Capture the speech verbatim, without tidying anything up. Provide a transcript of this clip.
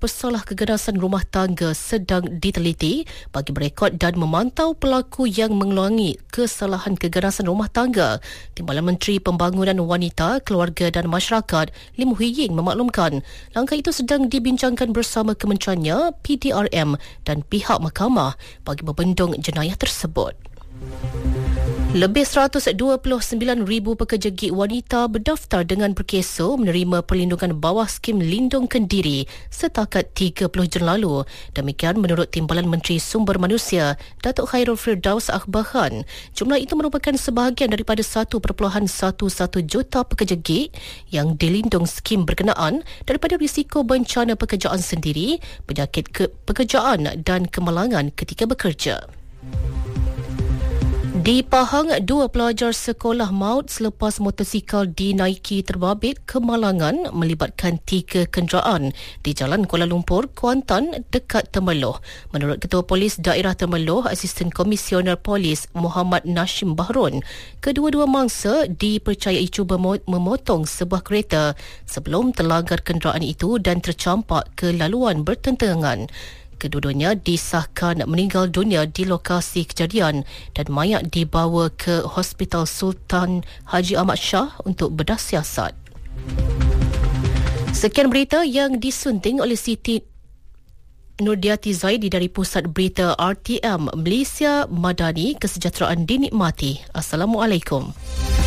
pesalah keganasan rumah tangga sedang diteliti bagi merekod dan memantau pelaku yang mengulangi kesalahan keganasan rumah tangga. Timbalan Menteri Pembangunan Wanita, Keluarga dan Masyarakat, Lim Hui Ying memaklumkan langkah itu sedang dibincangkan bersama kementeriannya, P D R M dan pihak mahkamah bagi membendung jenayah tersebut. Lebih seratus dua puluh sembilan ribu pekerja gig wanita berdaftar dengan berkeso menerima perlindungan bawah skim Lindung Kendiri setakat tiga puluh Jun lalu. Demikian menurut Timbalan Menteri Sumber Manusia, Datuk Khairul Firdaus Akhbaran. Jumlah itu merupakan sebahagian daripada satu perpuluhan satu satu juta pekerja gig yang dilindung skim berkenaan daripada risiko bencana pekerjaan sendiri, penyakit ke- pekerjaan dan kemalangan ketika bekerja. Di Pahang, dua pelajar sekolah maut selepas motosikal dinaiki terbabit kemalangan melibatkan tiga kenderaan di Jalan Kuala Lumpur, Kuantan dekat Temerloh. Menurut Ketua Polis Daerah Temerloh, Asisten Komisioner Polis Muhammad Nashim Bahrun, kedua-dua mangsa dipercayai cuba memotong sebuah kereta sebelum terlanggar kenderaan itu dan tercampak ke laluan bertentangan. Kedua-duanya disahkan meninggal dunia di lokasi kejadian dan mayat dibawa ke Hospital Sultan Haji Ahmad Shah untuk bedah siasat. Sekian berita yang disunting oleh Siti Nurdiati Zaidi dari Pusat Berita R T M Malaysia Madani. Kesejahteraan dinikmati. Assalamualaikum.